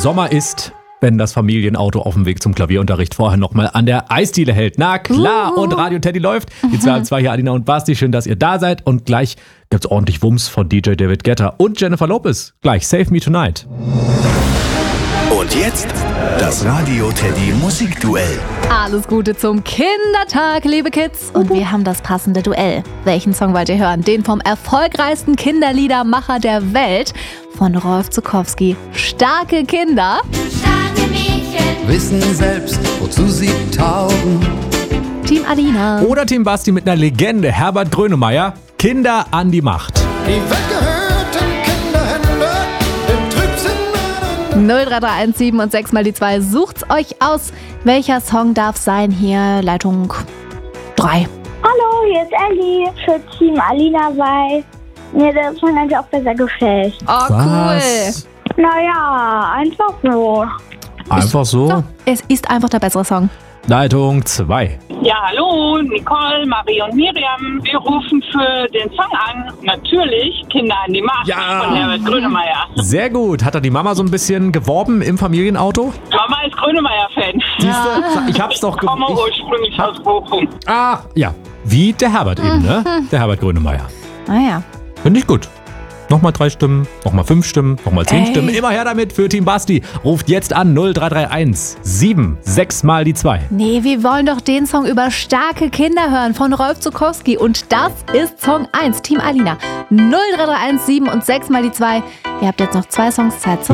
Sommer ist, wenn das Familienauto auf dem Weg zum Klavierunterricht vorher nochmal an der Eisdiele hält. Na klar, und Radio Teddy läuft. Die 2 hier, Alina und Basti, schön, dass ihr da seid. Und gleich gibt's ordentlich Wumms von DJ David Guetta und Jennifer Lopez. Gleich Save Me Tonight. Und jetzt das Radio Teddy Musikduell. Alles Gute zum Kindertag, liebe Kids. Und wir haben das passende Duell. Welchen Song wollt ihr hören? Den vom erfolgreichsten Kinderliedermacher der Welt, von Rolf Zuckowski. Starke Kinder. Starke Mädchen wissen selbst, wozu sie taugen. Team Alina. Oder Team Basti mit einer Legende, Herbert Grönemeyer. Kinder an die Macht. Die weggehörten Kinderhände im Trübsinn. 0331 7 und 6 mal die 2. Sucht's euch aus. Welcher Song darf sein? Hier Leitung 3. Hallo, hier ist Ellie für Team Alina, weil mir der Song eigentlich auch besser gefällt. Oh, Was? Naja, einfach so. Einfach so? cool. Es ist einfach der bessere Song. Leitung 2. Ja, hallo, Nicole, Marie und Miriam. Wir rufen für den Song an. Natürlich Kinder an die Macht von Herbert Grönemeyer. Sehr gut. Hat da die Mama so ein bisschen geworben im Familienauto? Mama ist Grönemeyer-Fan. Siehste, ich hab's doch Ich komme ursprünglich aus Bochum. Ja. Wie der Herbert eben, ne? Der Herbert Grönemeyer. Naja. Finde ich gut. Nochmal 3 Stimmen, nochmal 5 Stimmen, nochmal 10 Ey. Stimmen. Immer her damit für Team Basti. Ruft jetzt an 0331 7 6 mal die 2. Nee, wir wollen doch den Song über starke Kinder hören von Rolf Zuckowski. Und das ist Song 1, Team Alina. 0331 7 und 6 mal die 2. Ihr habt jetzt noch 2 Songs Zeit zum